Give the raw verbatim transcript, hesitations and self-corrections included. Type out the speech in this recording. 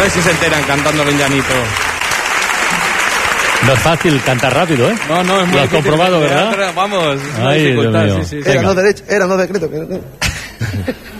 ver si se enteran cantando Benjanito. No es fácil cantar rápido, ¿eh? No, no, es muy Lo has difícil, comprobado, pero, ¿verdad? pero, vamos, es una Ay, dificultad, Dios mío. sí, sí, sí. Era no derecho, era no decreto. Que no.